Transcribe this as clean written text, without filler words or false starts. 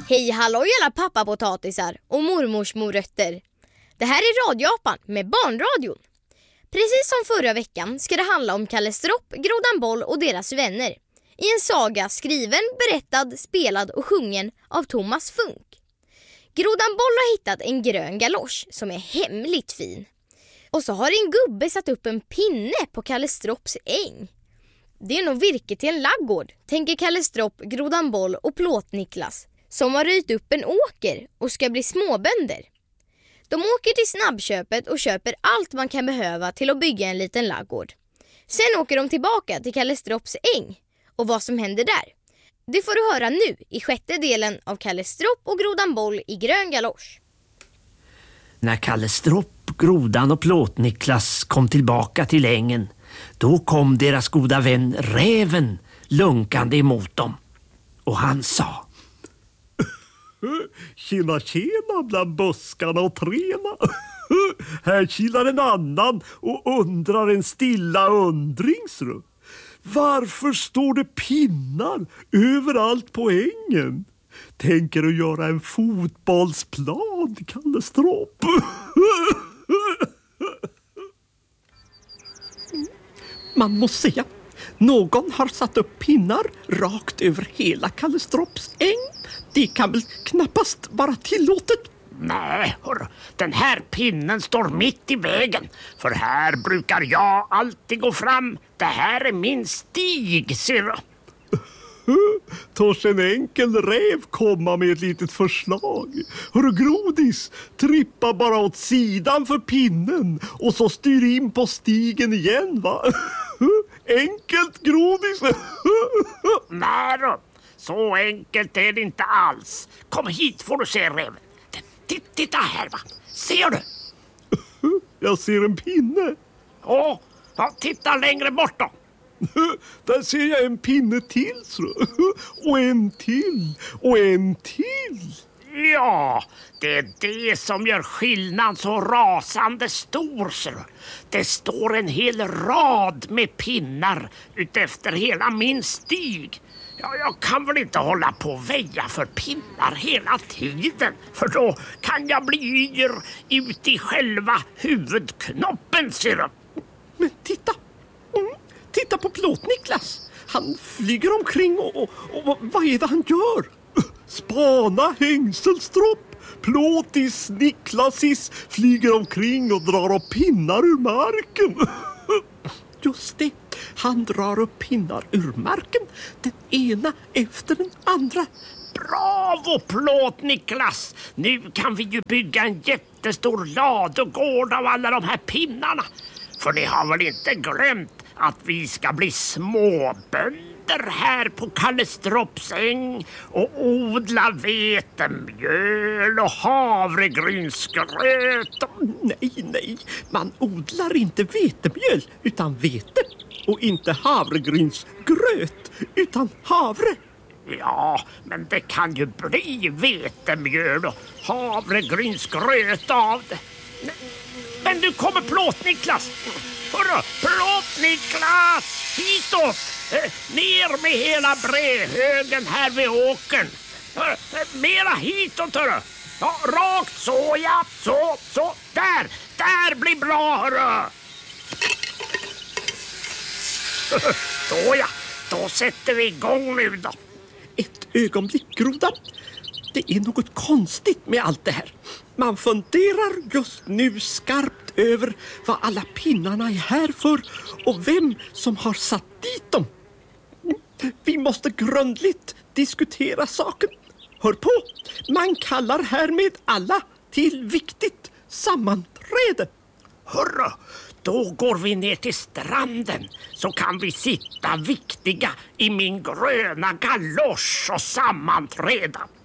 Hej halloj alla pappapotatisar och mormors morötter. Det här är Radioapan med Barnradion. Precis som förra veckan ska det handla om Kalle Stropp, Grodan Boll och deras vänner. I en saga skriven, berättad, spelad och sjungen av Thomas Funk. Grodan Boll har hittat en grön galosch som är hemligt fin. Och så har en gubbe satt upp en pinne på Kalle Stropps äng. Det är nog virke till en laggård, tänker Kalle Stropp, Grodan Boll och Plåt-Niklas, som har röjt upp en åker och ska bli småbönder. De åker till snabbköpet och köper allt man kan behöva till att bygga en liten laggård. Sen åker de tillbaka till Kalle Stropps äng. Och vad som händer där, det får du höra nu i sjätte delen av Kalle Stropp och Grodan Boll i grön galosch. När Kalle Stropp, Grodan och Plåt-Niklas kom tillbaka till ängen, då kom deras goda vän Räven lunkande emot dem. Och han sa: Tjena tjena bland buskarna och träna. Här kilar en annan och undrar en stilla undringsru. Varför står det pinnar överallt på ängen? Tänker du göra en fotbollsplan, Kalle Stropp? Man måste säga, någon har satt upp pinnar rakt över hela Kalle Stropps äng. Det kan väl knappast vara tillåtet? Nej, hörru, den här pinnen står mitt i vägen. För här brukar jag alltid gå fram. Det här är min stig, ser du. Törs en enkel räv komma med ett litet förslag? Hörru Grodis, trippa bara åt sidan för pinnen och så styr in på stigen igen, va? Enkelt, Grodis. Nej då, så enkelt är det inte alls. Kom hit får du se, räven. Titta här, va? Ser du? Jag ser en pinne. Ja, titta längre bort då. Där ser jag en pinne till, så. Och en till. Och en till. Ja, det är det som gör skillnaden så rasande stor, ser du. Det står en hel rad med pinnar utefter hela min stig. Ja, jag kan väl inte hålla på och väja för pinnar hela tiden. För då kan jag bli yr ut i själva huvudknoppen, ser du. Men titta! Titta på Plåt-Niklas. Han flyger omkring och vad är det han gör? Spana hängselstråpp. Plåtis, Niklasis flyger omkring och drar upp pinnar ur marken. Just det, han drar upp pinnar ur marken, den ena efter den andra. Bravo, Plåt-Niklas! Nu kan vi ju bygga en jättestor ladugård av alla de här pinnarna. För ni har väl inte glömt att vi ska bli småbönder här på Kalle Stropps äng och odla vetemjöl och havregrynsgröt. Nej, man odlar inte vetemjöl utan vete, och inte havregrynsgröt utan havre. Ja, men det kan ju bli vetemjöl och havregrynsgröt av det. Men nu kommer Plåt-Niklas. Hörru, Plåt-Niklas! Hitåt! Ner med hela brädhögen här vid åkern. Mera hitåt, hörru. Ja, rakt så, ja. Så. Där blir bra, hörru. Så, ja. Då sätter vi igång nu då. Ett ögonblick, Grodan. Det är något konstigt med allt det här. Man funderar just nu skarpt över vad alla pinnarna är här för och vem som har satt dit dem. Vi måste grundligt diskutera saken. Hör på, man kallar härmed alla till viktigt sammanträde. Hörru, då går vi ner till stranden så kan vi sitta viktiga i min gröna galosch och sammanträda.